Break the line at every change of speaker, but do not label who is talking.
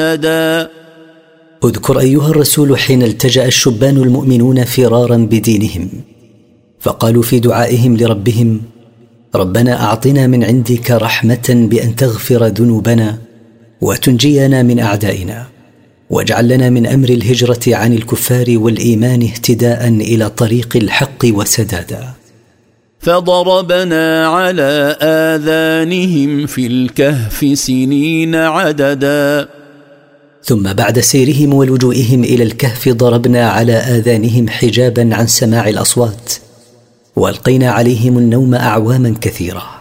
اذكر أيها الرسول حين التجأ الشبان المؤمنون فرارا بدينهم فقالوا في دعائهم لربهم: ربنا أعطنا من عندك رحمة بأن تغفر ذنوبنا وتنجينا من أعدائنا، واجعل لنا من أمر الهجرة عن الكفار والإيمان اهتداء إلى طريق الحق وسدادا.
فضربنا على آذانهم في الكهف سنين عددا.
ثم بعد سيرهم ولجوئهم إلى الكهف ضربنا على آذانهم حجابا عن سماع الأصوات، وألقينا عليهم النوم أعواما كثيرة.